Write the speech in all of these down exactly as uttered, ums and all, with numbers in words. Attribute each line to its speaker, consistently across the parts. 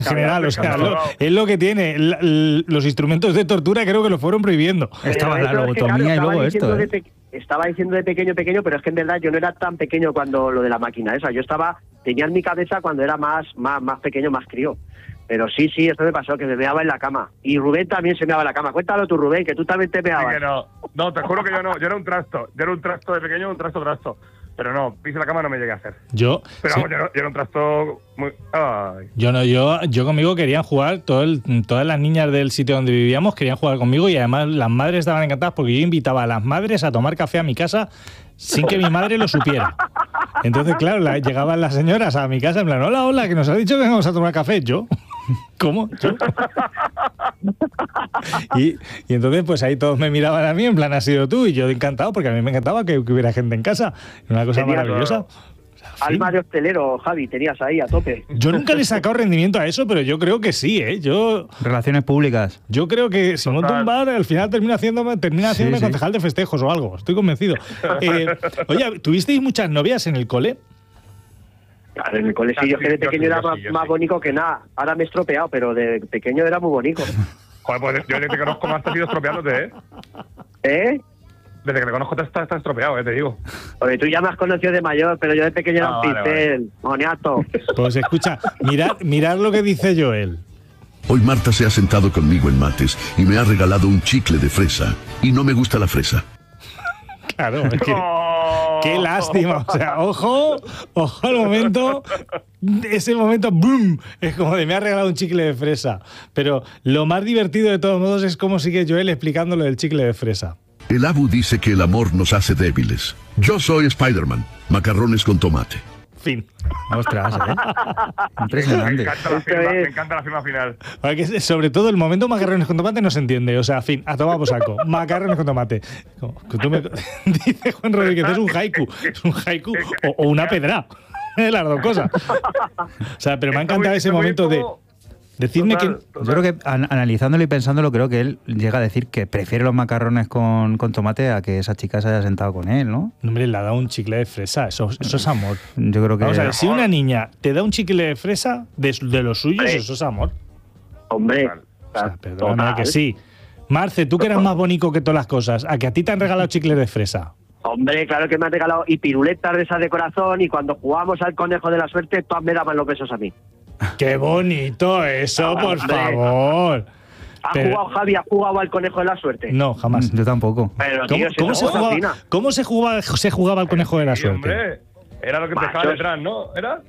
Speaker 1: En general, o sea, lo, es lo que tiene. La, l, los instrumentos de tortura creo que lo fueron prohibiendo.
Speaker 2: Pero estaba la lobotomía es que, claro, y luego esto, ¿eh?
Speaker 3: Pe- estaba diciendo de pequeño, pequeño, pero es que en verdad yo no era tan pequeño cuando lo de la máquina esa. Yo estaba, tenía en mi cabeza cuando era más, más, más pequeño, más crío. Pero sí, sí, esto me pasó, que me meaba en la cama. Y Rubén también se meaba en la cama. Cuéntalo tú, Rubén, que tú también te meabas.
Speaker 4: Sí, que no. No, te juro que yo no. Yo era un trasto. Yo era un trasto de pequeño, un trasto, trasto. Pero no, pis en la cama no me llegué a hacer.
Speaker 1: Yo.
Speaker 4: Pero
Speaker 1: sí.
Speaker 4: vamos, yo, no, yo era un trasto muy. Ay.
Speaker 1: Yo no, yo, yo conmigo querían jugar, todo el, todas las niñas del sitio donde vivíamos querían jugar conmigo y además las madres estaban encantadas porque yo invitaba a las madres a tomar café a mi casa sin que mi madre lo supiera. Entonces, claro, la, llegaban las señoras a mi casa en plan, hola, hola, que nos ha dicho que vamos a tomar café. ¿Yo? ¿Cómo? ¿Yo? y, y entonces, pues ahí todos me miraban a mí, en plan, has sido tú, y yo encantado, porque a mí me encantaba que, que hubiera gente en casa. Una cosa
Speaker 3: Tenías,
Speaker 1: maravillosa.
Speaker 3: ¿no? Alma de hostelero, Javi, tenías ahí a tope.
Speaker 1: Yo nunca le he sacado rendimiento a eso, pero yo creo que sí, ¿eh? Yo,
Speaker 2: Relaciones públicas.
Speaker 1: yo creo que si monto un bar, al final termina haciéndome, termina haciéndome
Speaker 2: Sí, sí.
Speaker 1: concejal de festejos o algo. Estoy convencido. Eh, oye, ¿tuvisteis muchas novias en el cole?
Speaker 3: Claro, en el colegio yo que de pequeño era más, más bonito que nada. Ahora me he estropeado, pero de pequeño era muy bonito.
Speaker 4: Joder, pues yo desde que te conozco más te has ido estropeándote, ¿eh?
Speaker 3: ¿Eh?
Speaker 4: Desde que te conozco te estás está estropeado, ¿eh? Te digo.
Speaker 3: Oye, tú ya me has conocido de mayor, pero yo de pequeño era
Speaker 4: Ah,
Speaker 3: un
Speaker 4: vale,
Speaker 3: pincel, moniato.
Speaker 1: Pues escucha, mirad, mirad lo que dice Joel.
Speaker 5: Hoy Marta se ha sentado conmigo en mates y me ha regalado un chicle de fresa. Y no me gusta la fresa.
Speaker 1: Claro, es que, qué lástima. O sea, ojo, ojo al momento, ese momento, boom, es como de me ha regalado un chicle de fresa. Pero lo más divertido de todos modos es cómo sigue Joel explicando lo del chicle de fresa.
Speaker 5: El Abu dice que el amor nos hace débiles. Yo soy Spider-Man, macarrones con tomate.
Speaker 1: Fin.
Speaker 2: Ostras, ¿eh?
Speaker 4: Me
Speaker 2: Impresionante.
Speaker 4: encanta la firma, me encanta la firma final.
Speaker 1: Ahora que sobre todo el momento macarrones con tomate no se entiende. O sea, fin, a tomar por saco. Macarrones con tomate. Como que tú me- dice Juan Rodríguez, es un haiku. Es un haiku o, o una pedra. Las dos cosas. O sea, pero me ha
Speaker 4: Está muy-
Speaker 1: encantado ese
Speaker 4: está muy
Speaker 1: momento de
Speaker 4: como-
Speaker 1: decirme
Speaker 4: Total,
Speaker 1: que...
Speaker 4: total.
Speaker 2: Yo creo que an- analizándolo y pensándolo, creo que él llega a decir que prefiere los macarrones con, con tomate a que esa chica se haya sentado con él, ¿no?
Speaker 1: No, hombre, le ha dado un chicle de fresa. Eso, eso es amor.
Speaker 2: Yo creo que...
Speaker 1: Vamos a ver, si una niña te da un chicle de fresa, de, de los suyos,
Speaker 3: Hombre.
Speaker 1: eso es amor.
Speaker 3: Hombre,
Speaker 1: O sea, perdóname que sí. Marce, tú que eras más bonito que todas las cosas, ¿a que a ti te han regalado chicles de fresa?
Speaker 3: hombre, claro que me han regalado y piruletas de esas de corazón, y cuando jugábamos al conejo de la suerte, todas me daban los besos a mí.
Speaker 1: ¡Qué bonito eso, por
Speaker 3: Hombre.
Speaker 1: favor!
Speaker 3: ¿Ha
Speaker 1: Pero-
Speaker 3: jugado, Javi, ha jugado al conejo de la suerte?
Speaker 1: No, jamás.
Speaker 2: Yo tampoco.
Speaker 3: Pero,
Speaker 1: ¿Cómo,
Speaker 3: tío, si
Speaker 1: cómo
Speaker 3: es
Speaker 1: se
Speaker 3: una
Speaker 1: jugaba,
Speaker 3: cocina.
Speaker 1: ¿Cómo se jugaba, se jugaba al conejo de la
Speaker 4: Sí,
Speaker 1: suerte?
Speaker 4: hombre. Era lo que te dejaba
Speaker 3: Machos.
Speaker 4: detrás, ¿no? ¿Era?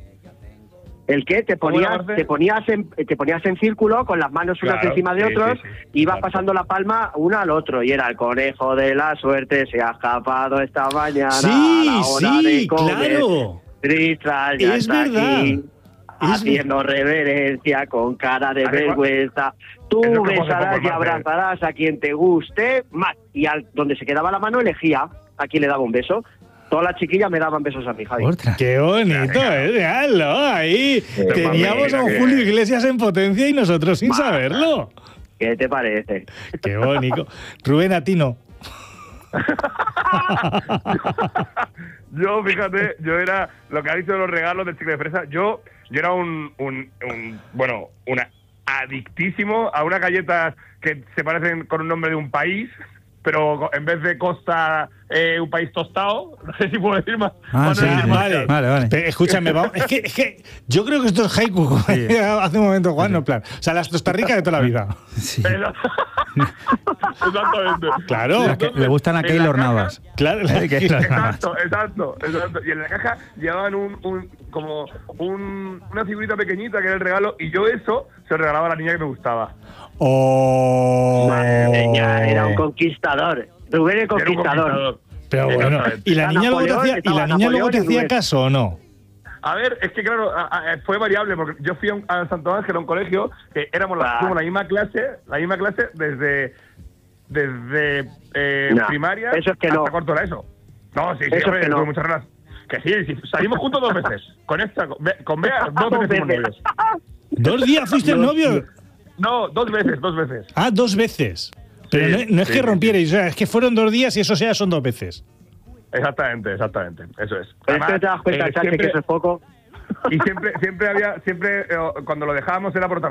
Speaker 3: ¿El qué? Te
Speaker 4: ¿Cómo era,
Speaker 3: ponías,
Speaker 4: Marce?
Speaker 3: te ponías en te ponías en círculo con las manos unas
Speaker 4: Claro,
Speaker 3: encima de
Speaker 4: sí,
Speaker 3: otros,
Speaker 4: sí, sí.
Speaker 3: ibas
Speaker 4: Claro.
Speaker 3: pasando la palma uno al otro, y era el conejo de la suerte, se ha escapado esta mañana
Speaker 1: Sí,
Speaker 3: a la hora
Speaker 1: sí,
Speaker 3: de comer.
Speaker 1: claro.
Speaker 3: Tristral ya
Speaker 1: Es
Speaker 3: está
Speaker 1: verdad.
Speaker 3: aquí,
Speaker 1: Es
Speaker 3: haciendo reverencia con cara de
Speaker 4: Hace cua-
Speaker 3: vergüenza. Tú
Speaker 4: Eso es como se
Speaker 3: besarás
Speaker 4: ponga
Speaker 3: y
Speaker 4: más,
Speaker 3: abrazarás a quien te guste más. Y al donde se quedaba la mano elegía a quien le daba un beso. Todas las chiquillas me daban besos a mi Javi.
Speaker 2: Ostras.
Speaker 1: ¡Qué bonito! ¿Eh? Veanlo, ahí teníamos a un
Speaker 4: mira,
Speaker 1: Julio
Speaker 4: que-
Speaker 1: Iglesias en potencia y nosotros sin
Speaker 3: Madre.
Speaker 1: saberlo.
Speaker 3: ¿Qué te parece?
Speaker 1: ¡Qué bonito! Rubén, a ti no.
Speaker 4: Yo, fíjate, yo era lo que ha dicho de los regalos del chicle de fresa. Yo, yo era un, un, un bueno, una adictísimo a unas galletas que se parecen con un nombre de un país, pero en vez de Costa, eh, un país tostado. No sé si puedo decir más.
Speaker 2: Ah,
Speaker 4: más
Speaker 2: sí,
Speaker 4: de-
Speaker 2: sí.
Speaker 1: Vale,
Speaker 2: Vale, vale.
Speaker 1: Pero escúchame, vamos, es, que, es que yo creo que esto es haiku, como
Speaker 2: Sí.
Speaker 1: decía hace un momento Juan, no, en plan. O sea, las tostarricas de toda la vida.
Speaker 2: Sí.
Speaker 4: Exactamente.
Speaker 1: Claro.
Speaker 2: Las que le gustan a
Speaker 4: En la
Speaker 2: Keylor
Speaker 4: caja-
Speaker 2: Navas.
Speaker 1: Claro,
Speaker 2: Eh, Keylor Navas.
Speaker 4: Exacto, exacto, exacto. Y en la caja llevaban un, un como un, una figurita pequeñita que era el regalo, y yo eso se lo regalaba a la niña que me gustaba.
Speaker 1: Oh.
Speaker 3: Madre mía, era un conquistador. Rubén el
Speaker 4: Era un
Speaker 3: conquistador.
Speaker 4: conquistador.
Speaker 1: Pero bueno,
Speaker 4: Exactamente.
Speaker 1: ¿y la
Speaker 3: Está
Speaker 1: niña luego te
Speaker 3: Napoleón,
Speaker 1: hacía, y
Speaker 3: estaba
Speaker 1: la niña luego te
Speaker 3: Napoleón y
Speaker 1: hacía
Speaker 3: Rubén.
Speaker 1: caso o no?
Speaker 4: A ver, es que claro, a- a- fue variable, porque yo fui a, un, a Santo Ángel, a un colegio, que éramos la,
Speaker 3: Ah.
Speaker 4: fuimos la misma clase, la misma clase desde, desde eh,
Speaker 3: No,
Speaker 4: primaria
Speaker 3: eso es que
Speaker 4: hasta
Speaker 3: no.
Speaker 4: cuarto de la ESO. No, sí, sí,
Speaker 3: Eso es
Speaker 4: hombre,
Speaker 3: que no.
Speaker 4: tuve muchas relaciones. Que sí, sí, salimos juntos dos veces. Con esta, con, Be- con Bea, dos
Speaker 3: Dos
Speaker 4: veces fuimos
Speaker 3: veces.
Speaker 4: novios.
Speaker 1: ¿Dos días fuiste el novio?
Speaker 4: No, dos veces, dos veces.
Speaker 1: Ah, dos veces. Pero
Speaker 4: Sí,
Speaker 1: no, no es
Speaker 4: sí,
Speaker 1: que
Speaker 4: sí,
Speaker 1: rompierais, o sea, es que fueron dos días y eso ya son dos veces.
Speaker 4: Exactamente, exactamente, eso es.
Speaker 3: Pero es que no te das cuenta,
Speaker 4: eh,
Speaker 3: Chache,
Speaker 4: siempre-
Speaker 3: que eso es poco.
Speaker 4: Y siempre, siempre había, siempre, eh, cuando lo dejábamos era por